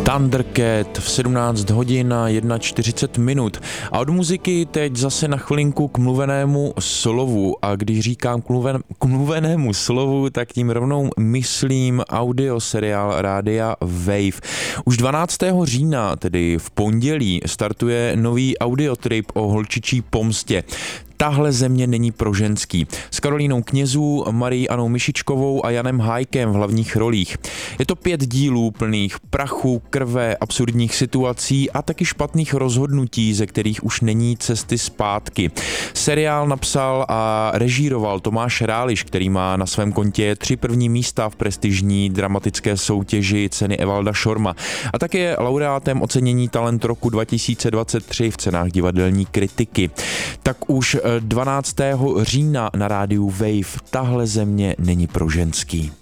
Thundercat v 17 hodin a 41 minut. A od muziky teď zase na chvilinku k mluvenému slovu. A když říkám k mluvenému slovu, tak tím rovnou myslím audioseriál rádia Wave. Už 12. října, tedy v pondělí, startuje nový audiotrip o holčičí pomstě. Tahle země není pro ženský. S Karolínou Knězů, Marií Anou Myšičkovou a Janem Hájkem v hlavních rolích. Je to 5 dílů plných prachu, krve, absurdních situací a taky špatných rozhodnutí, ze kterých už není cesty zpátky. Seriál napsal a režíroval Tomáš Ráliš, který má na svém kontě 3 první místa v prestižní dramatické soutěži ceny Evalda Šorma. A také je laureátem ocenění Talent roku 2023 v cenách divadelní kritiky. Tak už 12. října na rádiu Wave. Tahle země není pro ženský.